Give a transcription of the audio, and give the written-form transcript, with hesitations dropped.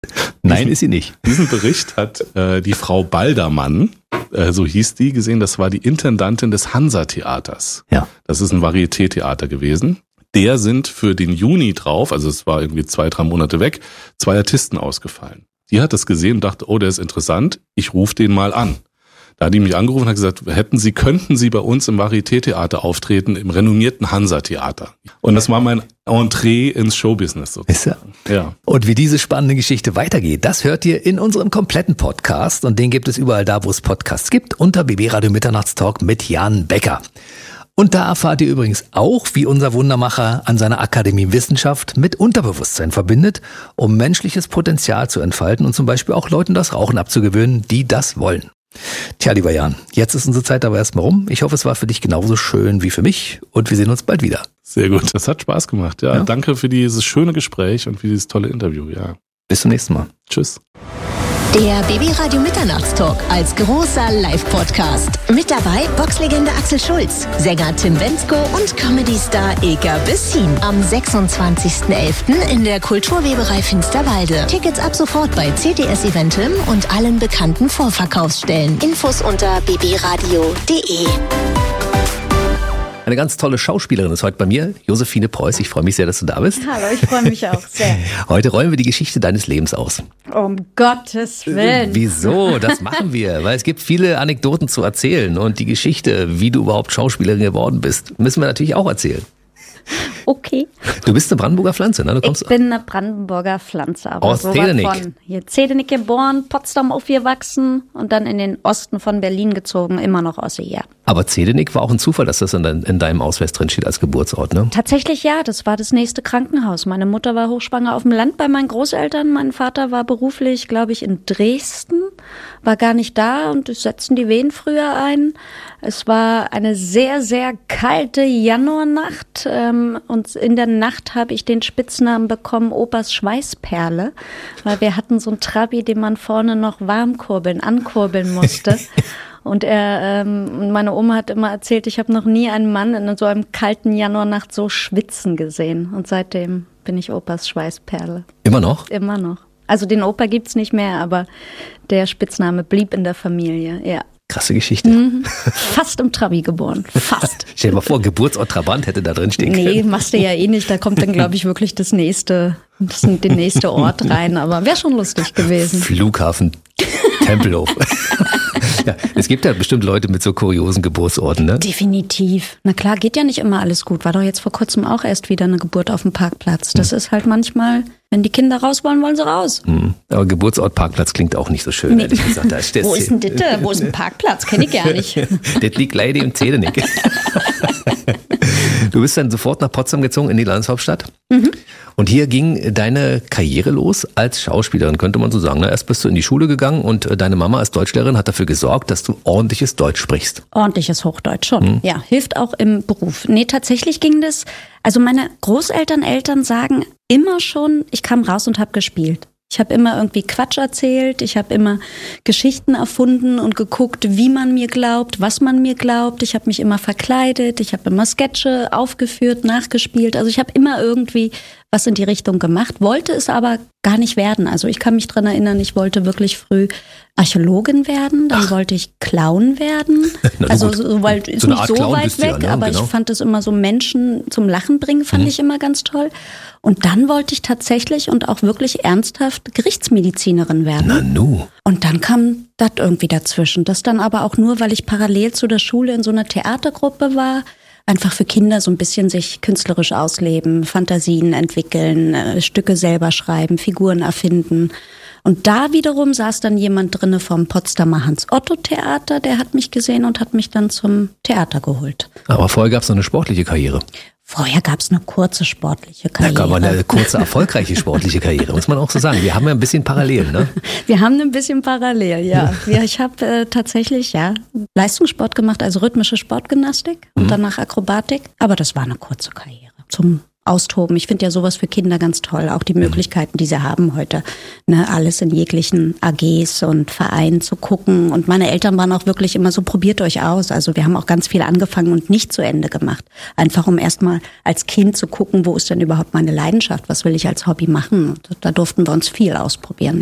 Nein, ist sie nicht. Diesen Bericht hat die Frau Baldermann, so hieß die, gesehen. Das war die Intendantin des Hansa-Theaters. Ja. Das ist ein Varieté-Theater gewesen. Der sind für den Juni drauf, also es war irgendwie 2-3 Monate weg, 2 Artisten ausgefallen. Die hat das gesehen und dachte, oh, der ist interessant, ich rufe den mal an. Da hat die mich angerufen und hat gesagt, könnten Sie bei uns im Varieté-Theater auftreten, im renommierten Hansa-Theater. Und das war mein Entree ins Showbusiness sozusagen. Ja. Und wie diese spannende Geschichte weitergeht, das hört ihr in unserem kompletten Podcast. Und den gibt es überall da, wo es Podcasts gibt, unter BB Radio Mitternachtstalk mit Jan Becker. Und da erfahrt ihr übrigens auch, wie unser Wundermacher an seiner Akademie Wissenschaft mit Unterbewusstsein verbindet, um menschliches Potenzial zu entfalten und zum Beispiel auch Leuten das Rauchen abzugewöhnen, die das wollen. Tja, lieber Jan, jetzt ist unsere Zeit aber erstmal rum. Ich hoffe, es war für dich genauso schön wie für mich und wir sehen uns bald wieder. Sehr gut, das hat Spaß gemacht. Ja. Danke für dieses schöne Gespräch und für dieses tolle Interview. Ja. Bis zum nächsten Mal. Tschüss. Der BB Radio Mitternachtstalk als großer Live-Podcast. Mit dabei Boxlegende Axel Schulz, Sänger Tim Bendzko und Comedy-Star Ilka Bessin. Am 26.11. in der Kulturweberei Finsterwalde. Tickets ab sofort bei CTS Eventim und allen bekannten Vorverkaufsstellen. Infos unter bbradio.de. Eine ganz tolle Schauspielerin ist heute bei mir, Josephine Preuß. Ich freue mich sehr, dass du da bist. Hallo, ich freue mich auch sehr. Heute rollen wir die Geschichte deines Lebens aus. Um Gottes Willen. Wieso? Das machen wir, weil es gibt viele Anekdoten zu erzählen und die Geschichte, wie du überhaupt Schauspielerin geworden bist, müssen wir natürlich auch erzählen. Okay. Du bist eine Brandenburger Pflanze, ne? Ich bin eine Brandenburger Pflanze. Aber aus Zedernick. Hier Zedernick geboren, Potsdam aufgewachsen und dann in den Osten von Berlin gezogen, immer noch aus hier. Aber Zedernick war auch ein Zufall, dass das in deinem Ausweis drin steht als Geburtsort, ne? Tatsächlich ja, das war das nächste Krankenhaus. Meine Mutter war hochschwanger auf dem Land bei meinen Großeltern. Mein Vater war beruflich, glaube ich, in Dresden, war gar nicht da und es setzten die Wehen früher ein. Es war eine sehr, sehr kalte Januarnacht und in der Nacht habe ich den Spitznamen bekommen, Opas Schweißperle, weil wir hatten so einen Trabi, den man vorne noch ankurbeln musste. Und meine Oma hat immer erzählt, ich habe noch nie einen Mann in so einem kalten Januarnacht so schwitzen gesehen. Und seitdem bin ich Opas Schweißperle. Immer noch? Immer noch. Also den Opa gibt's nicht mehr, aber der Spitzname blieb in der Familie, ja. Krasse Geschichte. Fast im Trabi geboren. Fast. Stell dir mal vor, Geburtsort Trabant hätte da drin stehen können. Nee, machst du ja eh nicht. Da kommt dann, glaube ich, wirklich der nächste Ort rein. Aber wäre schon lustig gewesen. Flughafen Tempelhof. Ja, es gibt ja bestimmt Leute mit so kuriosen Geburtsorten, ne? Definitiv. Na klar, geht ja nicht immer alles gut. War doch jetzt vor kurzem auch erst wieder eine Geburt auf dem Parkplatz. Das ist halt manchmal, wenn die Kinder raus wollen, wollen sie raus. Aber Geburtsort Parkplatz klingt auch nicht so schön, nee. Ehrlich gesagt. Wo ist denn das? Wo ist ein Parkplatz? Kenn ich gar nicht. Das liegt leider im Zedernick. Du bist dann sofort nach Potsdam gezogen, in die Landeshauptstadt. Und hier ging deine Karriere los als Schauspielerin, könnte man so sagen. Erst bist du in die Schule gegangen und deine Mama als Deutschlehrerin hat dafür gesorgt, dass du ordentliches Deutsch sprichst. Ordentliches Hochdeutsch schon, ja. Hilft auch im Beruf. Nee, tatsächlich ging das, also meine Eltern sagen immer schon, ich kam raus und habe gespielt. Ich habe immer irgendwie Quatsch erzählt, ich habe immer Geschichten erfunden und geguckt, wie man mir glaubt, was man mir glaubt. Ich habe mich immer verkleidet, ich habe immer Sketche aufgeführt, nachgespielt. Also ich habe immer irgendwie was in die Richtung gemacht, wollte es aber gar nicht werden. Also ich kann mich dran erinnern, ich wollte wirklich früh Archäologin werden, dann wollte ich Clown werden. Also weil ist nicht so weit weg, ja, ne? Aber genau. Ich fand es immer so Menschen zum Lachen bringen, fand ich immer ganz toll. Und dann wollte ich tatsächlich und auch wirklich ernsthaft Gerichtsmedizinerin werden. Na nu. Und dann kam das irgendwie dazwischen. Das dann aber auch nur, weil ich parallel zu der Schule in so einer Theatergruppe war. Einfach für Kinder so ein bisschen sich künstlerisch ausleben, Fantasien entwickeln, Stücke selber schreiben, Figuren erfinden. Und da wiederum saß dann jemand drinne vom Potsdamer Hans-Otto-Theater, der hat mich gesehen und hat mich dann zum Theater geholt. Aber vorher gab es noch eine sportliche Karriere. Vorher gab es eine kurze sportliche Karriere. Da gab es eine kurze, erfolgreiche sportliche Karriere, muss man auch so sagen. Wir haben ja ein bisschen parallel, ne? Wir haben ein bisschen parallel, ja. Ich habe tatsächlich, Leistungssport gemacht, also rhythmische Sportgymnastik und danach Akrobatik. Aber das war eine kurze Karriere. Zum austoben. Ich finde ja sowas für Kinder ganz toll, auch die Möglichkeiten, die sie haben heute, ne, alles in jeglichen AGs und Vereinen zu gucken. Und meine Eltern waren auch wirklich immer so, probiert euch aus. Also wir haben auch ganz viel angefangen und nicht zu Ende gemacht. Einfach um erstmal als Kind zu gucken, wo ist denn überhaupt meine Leidenschaft, was will ich als Hobby machen. Und da durften wir uns viel ausprobieren.